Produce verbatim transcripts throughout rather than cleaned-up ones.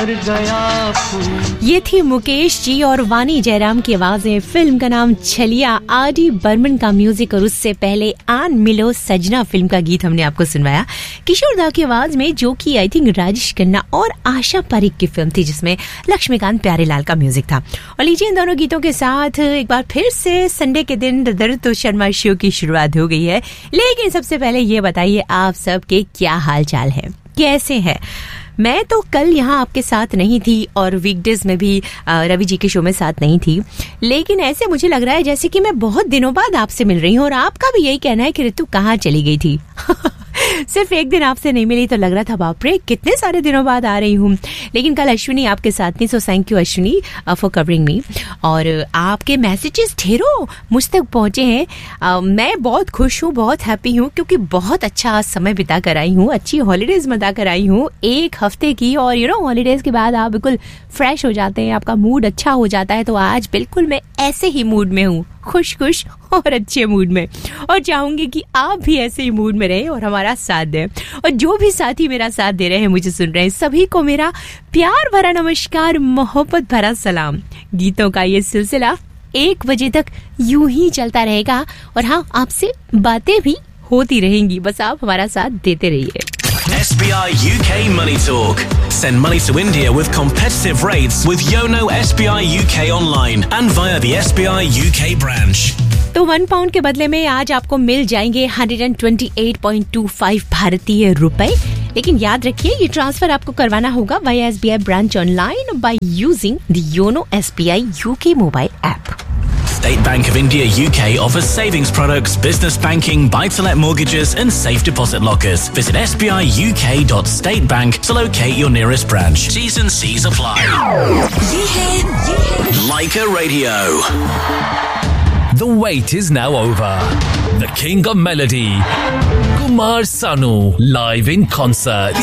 ये थी मुकेश जी और वानी जयराम की आवाजें। फिल्म का नाम छलिया, आर डी बर्मन का म्यूजिक और उससे पहले आन मिलो सजना फिल्म का गीत हमने आपको सुनवाया किशोर दा की आवाज में, जो कि आई थिंक राजेश खन्ना और आशा पारिक की फिल्म थी जिसमें लक्ष्मीकांत प्यारेलाल का म्यूजिक था। और लीजिए इन दोनों गीतों के साथ एक बार फिर से संडे के दिन दर्द शर्मा शो की शुरुआत हो गई है। लेकिन सबसे पहले ये बताइए आप सबके क्या हाल चाल है, कैसे है? मैं तो कल यहाँ आपके साथ नहीं थी और वीकडेज में भी रवि जी के शो में साथ नहीं थी, लेकिन ऐसे मुझे लग रहा है जैसे कि मैं बहुत दिनों बाद आपसे मिल रही हूँ और आपका भी यही कहना है कि ऋतु कहाँ चली गई थी। सिर्फ एक दिन आपसे नहीं मिली तो लग रहा था बाप रे कितने सारे दिनों बाद आ रही हूँ। लेकिन कल अश्विनी आपके साथ थी, so thank you Ashwini for covering मी। और आपके मैसेजेस ढेरों मुझ तक पहुंचे हैं। uh, मैं बहुत खुश हूँ, बहुत हैप्पी हूँ क्योंकि बहुत अच्छा समय बिता कर आई हूँ, अच्छी हॉलीडेज बिता कर आई हूँ एक हफ्ते की। और यू नो हॉलीडेज के बाद आप बिल्कुल फ्रेश हो जाते हैं, आपका मूड अच्छा हो जाता है। तो आज बिल्कुल मैं ऐसे ही मूड में हूँ, खुश खुश और अच्छे मूड में, और चाहूंगी कि आप भी ऐसे ही मूड में रहें और हमारा साथ दें। और जो भी साथी मेरा साथ दे रहे हैं, मुझे सुन रहे हैं, सभी को मेरा प्यार भरा नमस्कार, मोहब्बत भरा सलाम। गीतों का ये सिलसिला एक बजे तक यूं ही चलता रहेगा और हाँ, आपसे बातें भी होती रहेंगी, बस आप हमारा साथ देते रहिए। S B I U K Money Talk. Send money to India with competitive rates with Yono S B I U K online and via the S B I U K branch. तो one pound के बदले में आज आपको मिल जाएंगे एक सौ अट्ठाईस पॉइंट दो पाँच भारतीय रुपए। लेकिन याद रखिए ये ट्रांसफर आपको करवाना होगा via S B I branch online by using the Yono S B I U K mobile app. State Bank of India U K offers savings products, business banking, buy-to-let mortgages and safe deposit lockers. Visit s b i u k dot state bank to locate your nearest branch. T's and C's apply. Leica Radio. The wait is now over. The King of Melody, Kumar Sanu, live in concert.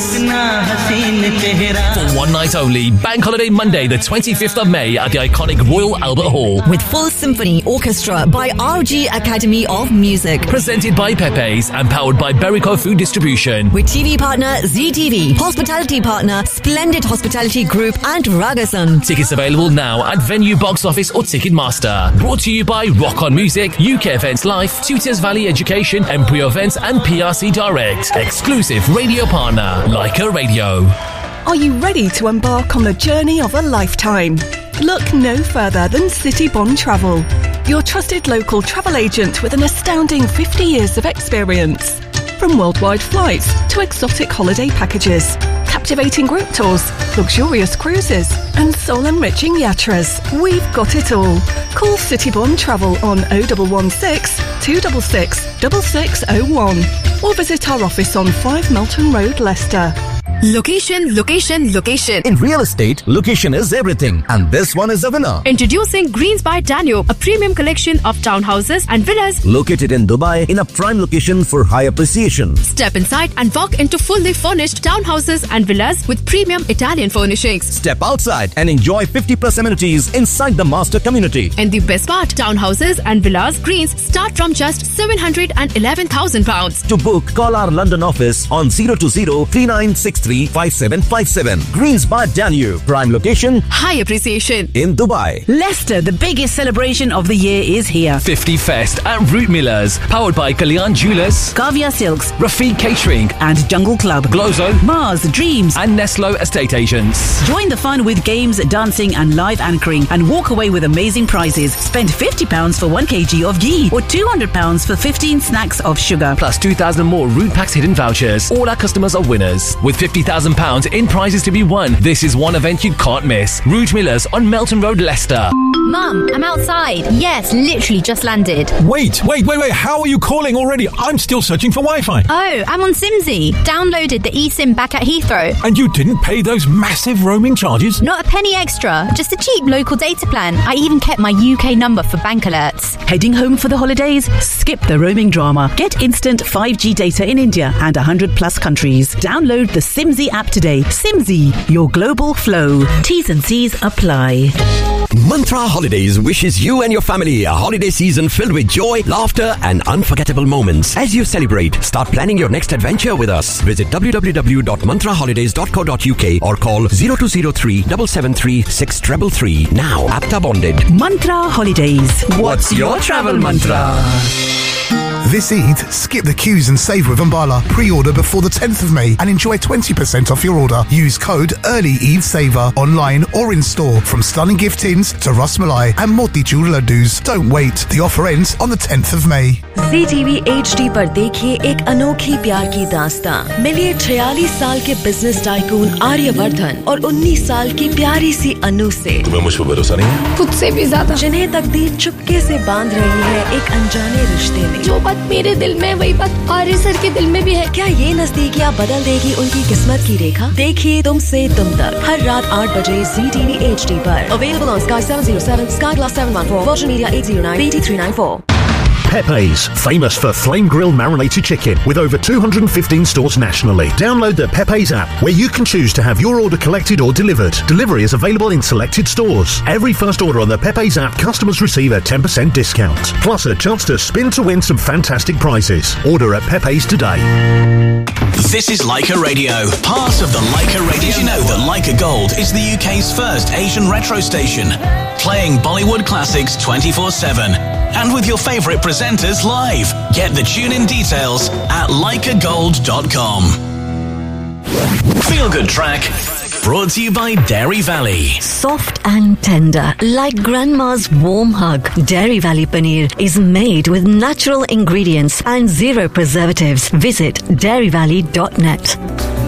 For one night only, Bank Holiday Monday, the twenty-fifth of May at the iconic Royal Albert Hall. With full symphony orchestra by R G Academy of Music. Presented by Pepe's and powered by Berico Food Distribution. With T V partner Z T V, hospitality partner Splendid Hospitality Group and Ragasan. Tickets available now at Venue Box Office or Ticketmaster. Brought to you by Rock On Music, U K Events Life, Tutors Valley Education, Embryo Events and P R C Direct. Exclusive radio partner, Leica Radio. Are you ready to embark on the journey of a lifetime? Look no further than City Bond Travel, your trusted local travel agent with an astounding fifty years of experience. From worldwide flights to exotic holiday packages, captivating group tours, luxurious cruises and soul-enriching yatras, we've got it all. Call City Bond Travel on oh one one six, two six six, six six oh one or visit our office on five Melton Road, Leicester. Location, location, location. In real estate, location is everything. And this one is a winner. Introducing Greens by Danube, a premium collection of townhouses and villas. Located in Dubai in a prime location for high appreciation. Step inside and walk into fully furnished townhouses and villas with premium Italian furnishings. Step outside and enjoy fifty plus amenities inside the master community. And the best part, townhouses and villas Greens start from just seven hundred eleven thousand pounds. To book, call our London office on zero two zero, three nine six three, five seven five seven. Greens by Danube, prime location, high appreciation in Dubai. Leicester, the biggest celebration of the year is here. fifty Fest at Root Millers, powered by Kalyan Jewelers, Kavya Silks, Rafiq Catering and Jungle Club, Glozo, Mars, Dreams and Neslo Estate Agents. Join the fun with games, dancing and live anchoring and walk away with amazing prizes. Spend fifty pounds for one kilogram of ghee or two hundred pounds for fifteen snacks of sugar. Plus two thousand more Root Packs hidden vouchers. All our customers are winners with fifty thousand pounds in prizes to be won. This is one event you can't miss. Root Millers on Melton Road, Leicester. Mum, I'm outside. Yes, literally just landed. Wait, wait, wait, wait. How are you calling already? I'm still searching for Wi-Fi. Oh, I'm on Simsy. Downloaded the eSIM back at Heathrow. And you didn't pay those massive roaming charges? Not a penny extra. Just a cheap local data plan. I even kept my U K number for bank alerts. Heading home for the holidays? Skip the roaming drama. Get instant five G data in India and one hundred plus countries. Download the Simsy app today. Simsy, your global flow. T's and C's apply. Mantra Holidays wishes you and your family a holiday season filled with joy, laughter and unforgettable moments. As you celebrate, start planning your next adventure with us. Visit w w w dot mantra holidays dot co dot u k or call zero two zero three, seven seven three, six three three. Now, APTA bonded. Mantra Holidays. What's your travel mantra? This Eid, skip the queues and save with Umbala. Pre-order before the tenth of May and enjoy twenty percent off your order. Use code Early Eid Saver online or in store. From stunning gift tins to Ras Malai and Motichur laddus. Don't wait. The offer ends on the tenth of May. Zee T V H D पर देखिए एक अनोखी प्यार की दास्तां। मिलिए छियालीस साल के बिजनेस टाइकून आर्यवर्धन और उन्नीस साल की प्यारी सी अनु से। तुम्हें मुझ पर भरोसा नहीं है? खुद से भी ज्यादा। जिन्हें तकदीर चुपके से बांध रही है एक अनजाने रिश्ते में। जो बात मेरे दिल में वही बात आर्य सर के दिल में भी है। क्या ये नजदीकियाँ बदल देगी उनकी किस्मत की रेखा? देखिए तुमसे तुम तक हर रात आठ बजे Zee T V H D पर। Available on Sky seven oh seven, Sky Glass seven one four, Virgin Media eight oh nine, B T three nine four. Pepe's, famous for flame grilled marinated chicken with over two hundred fifteen stores nationally. Download the Pepe's app where you can choose to have your order collected or delivered. Delivery is available in selected stores. Every first order on the Pepe's app, customers receive a ten percent discount. Plus a chance to spin to win some fantastic prizes. Order at Pepe's today. This is Leica Radio, part of the Leica Radio. Did you know that Leica Gold is the U K's first Asian retro station, playing Bollywood classics twenty-four seven, and with your favourite presenters live? Get the tune-in details at leica gold dot com. Feel Good Track, brought to you by Dairy Valley. Soft and tender, like grandma's warm hug. Dairy Valley Paneer is made with natural ingredients and zero preservatives. Visit dairy valley dot net.